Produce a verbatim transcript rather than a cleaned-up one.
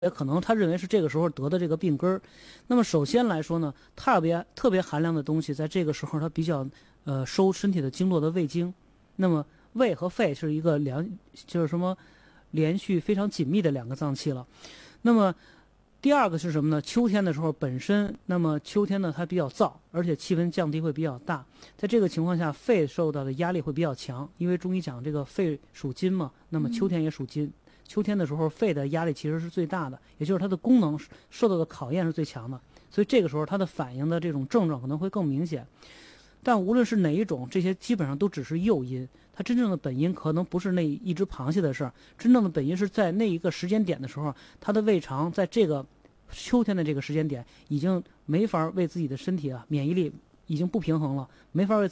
也可能他认为是这个时候得的这个病根儿。那么首先来说呢，特别特别寒凉的东西，在这个时候它比较呃收身体的经络的胃经。那么胃和肺是一个连就是什么连续非常紧密的两个脏器了。那么第二个是什么呢？秋天的时候本身，那么秋天呢它比较燥，而且气温降低会比较大，在这个情况下，肺受到的压力会比较强，因为中医讲这个肺属金嘛，那么秋天也属金。嗯秋天的时候，肺的压力其实是最大的，也就是它的功能受到的考验是最强的，所以这个时候它的反应的这种症状可能会更明显。但无论是哪一种，这些基本上都只是诱因，它真正的本因可能不是那一只螃蟹的事儿，真正的本因是在那一个时间点的时候，它的胃肠在这个秋天的这个时间点已经没法为自己的身体啊免疫力已经不平衡了，没法为